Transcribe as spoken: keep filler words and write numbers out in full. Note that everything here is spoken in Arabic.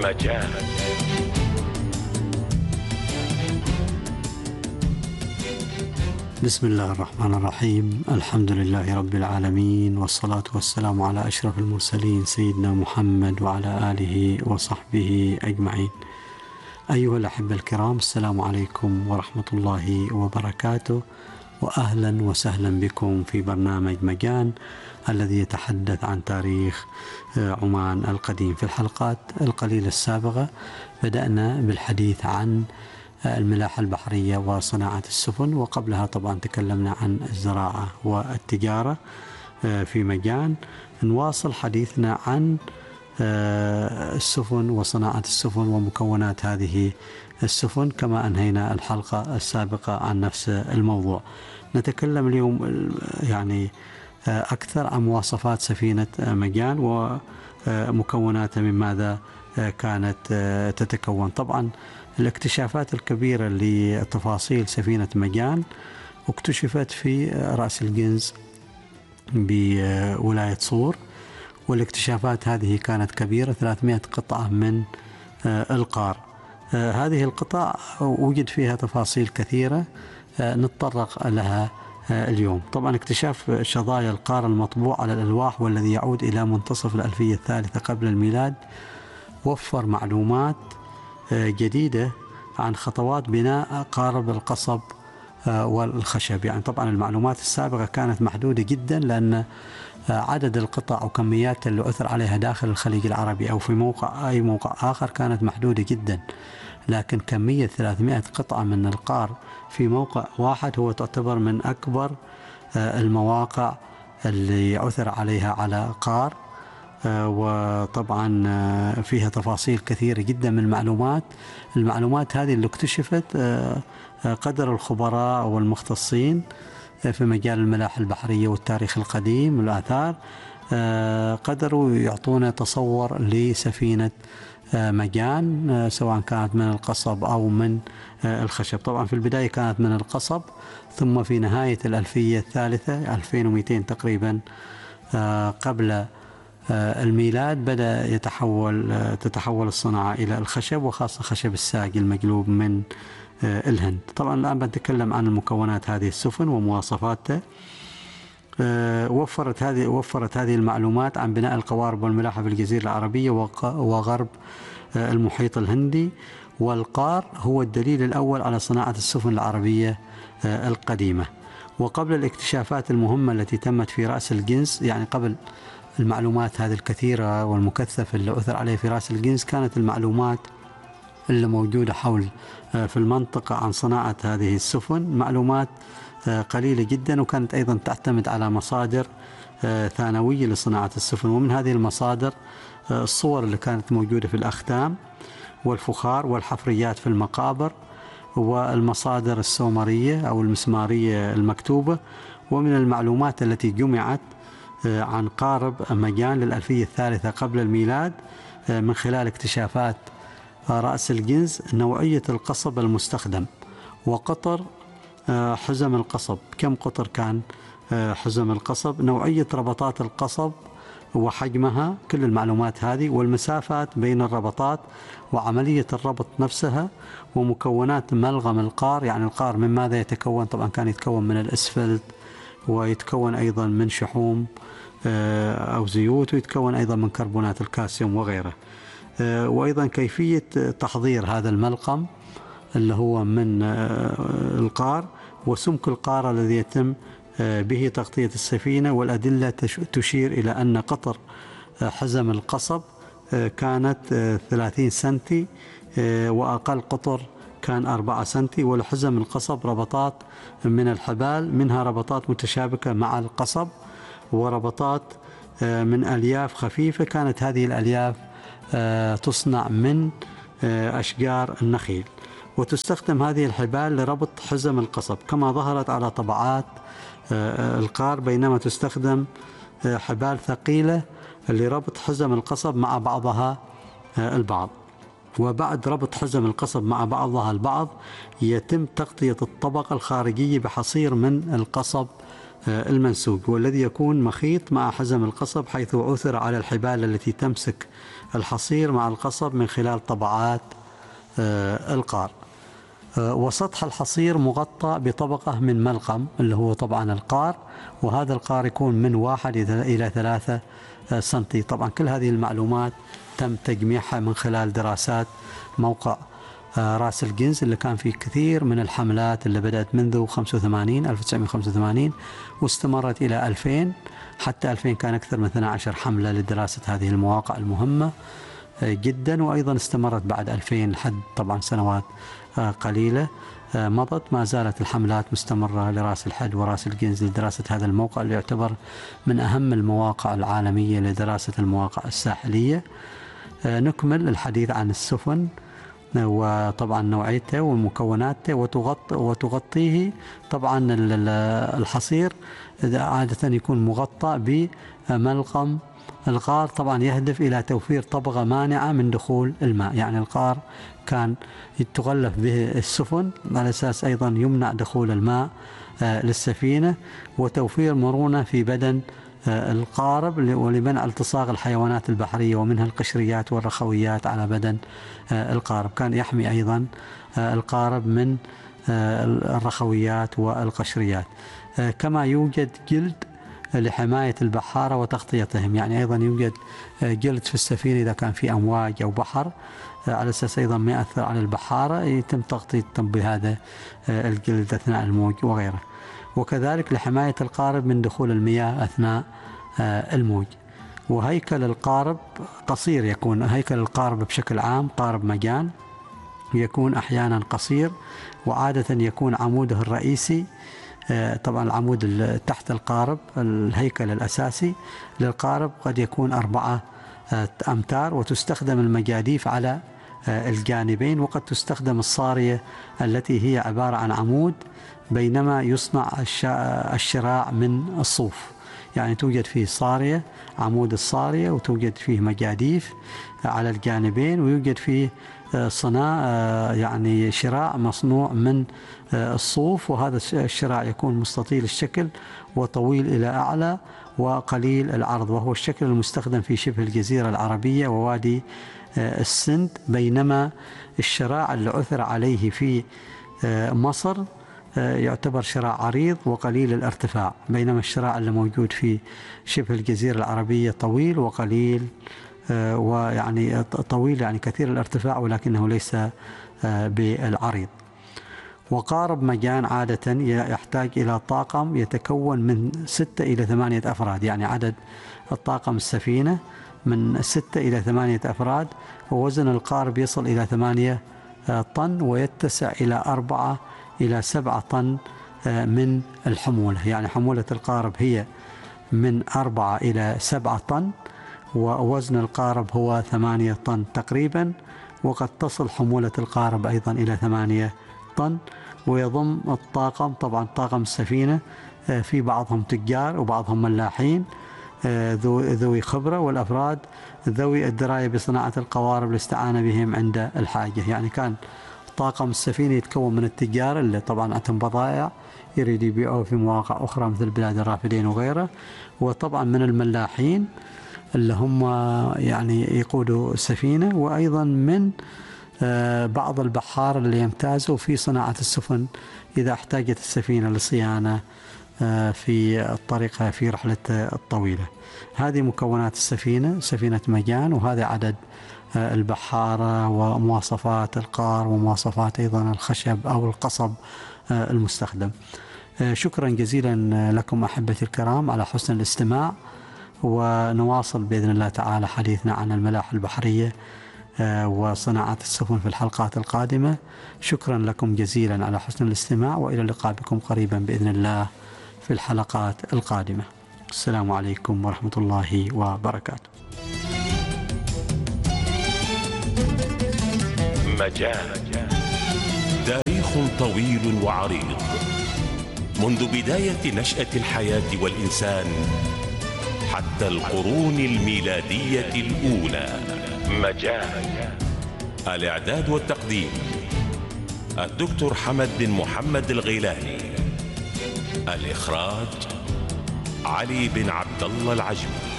مجال. بسم الله الرحمن الرحيم. الحمد لله رب العالمين، والصلاة والسلام على أشرف المرسلين سيدنا محمد وعلى آله وصحبه أجمعين. أيها الأحبة الكرام، السلام عليكم ورحمة الله وبركاته، وأهلا وسهلا بكم في برنامج مجان الذي يتحدث عن تاريخ عمان القديم. في الحلقات القليلة السابقة بدأنا بالحديث عن الملاحة البحرية وصناعة السفن، وقبلها طبعا تكلمنا عن الزراعة والتجارة في مجان. نواصل حديثنا عن السفن وصناعة السفن ومكونات هذه السفن، كما أنهينا الحلقة السابقة عن نفس الموضوع. نتكلم اليوم يعني أكثر عن مواصفات سفينة مجان ومكوناتها، من ماذا كانت تتكون. طبعا الاكتشافات الكبيرة لتفاصيل سفينة مجان اكتشفت في رأس الجنز بولاية صور، والاكتشافات هذه كانت كبيرة، ثلاثمائة قطعة من القار. هذه القطع وجد فيها تفاصيل كثيرة نتطرق لها اليوم. طبعا اكتشاف شظايا القار المطبوع على الألواح والذي يعود إلى منتصف الألفية الثالثة قبل الميلاد وفر معلومات جديدة عن خطوات بناء قارب القصب والخشب. يعني طبعا المعلومات السابقة كانت محدودة جدا، لأن عدد القطع وكميات اللي أثر عليها داخل الخليج العربي أو في موقع أي موقع آخر كانت محدودة جدا، لكن كمية ثلاثمائة قطعة من القار في موقع واحد هو تعتبر من أكبر المواقع اللي عثر عليها على قار. وطبعا فيها تفاصيل كثيرة جدا من المعلومات. المعلومات هذه اللي اكتشفت قدر الخبراء والمختصين في مجال الملاحة البحرية والتاريخ القديم والآثار قدروا يعطونا تصور لسفينة مجان، سواء كانت من القصب أو من الخشب. طبعا في البداية كانت من القصب، ثم في نهاية الألفية الثالثة ألفين ومئتين تقريبا قبل الميلاد بدأ يتحول تتحول الصناعة إلى الخشب، وخاصة خشب الساق المجلوب من الهند. طبعا الآن بنتكلم عن المكونات هذه السفن ومواصفاتها. وفرت هذه وفرت هذه المعلومات عن بناء القوارب والملاحة في الجزيرة العربية وغرب المحيط الهندي. والقار هو الدليل الأول على صناعة السفن العربية القديمة. وقبل الاكتشافات المهمة التي تمت في رأس الجنز، يعني قبل المعلومات هذه الكثيرة والمكثفة اللي أثر عليه في رأس الجنز، كانت المعلومات اللي موجودة حول في المنطقة عن صناعة هذه السفن معلومات قليلة جدا، وكانت أيضا تعتمد على مصادر ثانوية لصناعة السفن. ومن هذه المصادر الصور اللي كانت موجودة في الأختام والفخار والحفريات في المقابر، والمصادر السومرية أو المسمارية المكتوبة. ومن المعلومات التي جمعت عن قارب مجان للألفية الثالثة قبل الميلاد من خلال اكتشافات رأس الجنز نوعية القصب المستخدم وقطر حزم القصب. كم قطر كان حزم القصب، نوعية ربطات القصب وحجمها، كل المعلومات هذه، والمسافات بين الربطات وعملية الربط نفسها، ومكونات ملغم القار. يعني القار من ماذا يتكون؟ طبعا كان يتكون من الأسفلت، ويتكون أيضا من شحوم أو زيوت، ويتكون أيضا من كربونات الكالسيوم وغيره. وأيضا كيفية تحضير هذا الملقم اللي هو من القار، وسمك القار الذي يتم به تغطية السفينة. والأدلة تشير إلى أن قطر حزم القصب كانت ثلاثين سنتي، وأقل قطر كان أربعة سنتي. ولحزم القصب ربطات من الحبال، منها ربطات متشابكة مع القصب، وربطات من ألياف خفيفة. كانت هذه الألياف تصنع من أشجار النخيل، وتستخدم هذه الحبال لربط حزم القصب، كما ظهرت على طبعات القار، بينما تستخدم حبال ثقيلة لربط حزم القصب مع بعضها البعض. وبعد ربط حزم القصب مع بعضها البعض يتم تغطية الطبقة الخارجية بحصير من القصب المنسوج، والذي يكون مخيط مع حزم القصب، حيث عثر على الحبال التي تمسك الحصير مع القصب من خلال طبعات القار. وسطح الحصير مغطى بطبقة من ملقم اللي هو طبعا القار، وهذا القار يكون من واحد إلى ثلاثة سنتي. طبعا كل هذه المعلومات تم تجميعها من خلال دراسات موقع راس الجنز، اللي كان فيه كثير من الحملات اللي بدأت منذ خمسة وثمانين ألف وتسعمائة وخمسة وثمانين واستمرت إلى ألفين. حتى ألفين كان أكثر من اثنتي عشرة حملة لدراسة هذه المواقع المهمة جدا، وأيضا استمرت بعد ألفين لحد طبعا سنوات قليلة مضت. ما زالت الحملات مستمرة لراس الحد وراس الجنز لدراسة هذا الموقع، اللي يعتبر من أهم المواقع العالمية لدراسة المواقع الساحلية. نكمل الحديث عن السفن وطبعا نوعيته ومكوناته، وتغطي وتغطيه طبعا الحصير عادة يكون مغطى بملقم القار، طبعا يهدف إلى توفير طبقة مانعة من دخول الماء. يعني القار كان تغلف به السفن على أساس أيضا يمنع دخول الماء للسفينة، وتوفير مرونة في بدن القارب ولمنع التصاق الحيوانات البحرية ومنها القشريات والرخويات على بدن القارب. كان يحمي أيضا القارب من الرخويات والقشريات. كما يوجد جلد لحماية البحارة وتغطيتهم، يعني أيضا يوجد جلد في السفينة إذا كان في أمواج أو بحر، على أساس أيضا ما يأثر على البحارة يتم تغطيتهم بهذا الجلد أثناء الموج وغيره. وكذلك لحماية القارب من دخول المياه أثناء الموج. وهيكل القارب قصير، يكون هيكل القارب بشكل عام قارب مجان، يكون أحيانا قصير، وعادة يكون عموده الرئيسي طبعا العمود تحت القارب. الهيكل الأساسي للقارب قد يكون أربعة أمتار، وتستخدم المجاديف على الجانبين، وقد تستخدم الصارية التي هي عبارة عن عمود، بينما يصنع الشراع من الصوف. يعني توجد فيه صارية، عمود الصارية، وتوجد فيه مجاديف على الجانبين، ويوجد فيه صناع يعني شراع مصنوع من الصوف. وهذا الشراع يكون مستطيل الشكل وطويل إلى أعلى وقليل العرض، وهو الشكل المستخدم في شبه الجزيرة العربية ووادي السند. بينما الشراع اللي عثر عليه في مصر يعتبر شراع عريض وقليل الارتفاع، بينما الشراع اللي موجود في شبه الجزيرة العربية طويل وقليل، ويعني طويل يعني كثير الارتفاع ولكنه ليس بالعريض. وقارب مجان عادة يحتاج إلى طاقم يتكون من ستة إلى ثمانية أفراد، يعني عدد الطاقم السفينة من ستة إلى ثمانية أفراد، ووزن القارب يصل إلى ثمانية طن، ويتسع إلى أربعة إلى سبعة طن من الحمولة. يعني حمولة القارب هي من أربعة إلى سبعة طن، ووزن القارب هو ثمانية طن تقريبا، وقد تصل حمولة القارب أيضا إلى ثمانية طن. ويضم الطاقم طبعا طاقم السفينة في بعضهم تجار وبعضهم ملاحين ذوي خبرة، والأفراد ذوي الدراية بصناعة القوارب الاستعانة بهم عند الحاجة. يعني كان طاقم السفينة يتكون من التجار اللي طبعا عندهم بضائع يريد يبيعوها في مواقع أخرى مثل بلاد الرافدين وغيره، وطبعا من الملاحين اللي هم يعني يقودوا السفينة، وأيضا من بعض البحار اللي يمتازوا في صناعة السفن إذا احتاجت السفينة لصيانة في الطريقة في رحلة الطويلة. هذه مكونات السفينة، سفينة مجان، وهذا عدد البحارة ومواصفات القار ومواصفات أيضا الخشب أو القصب المستخدم. شكرا جزيلا لكم أحبتي الكرام على حسن الاستماع، ونواصل بإذن الله تعالى حديثنا عن الملاحة البحرية وصناعة السفن في الحلقات القادمة. شكرا لكم جزيلا على حسن الاستماع، وإلى اللقاء بكم قريبا بإذن الله في الحلقات القادمة. السلام عليكم ورحمة الله وبركاته. مجال تاريخ طويل وعريض منذ بداية نشأة الحياة والإنسان حتى القرون الميلادية الأولى. مجال الإعداد والتقديم الدكتور حمد بن محمد الغيلاني، الإخراج علي بن عبد الله العجمي.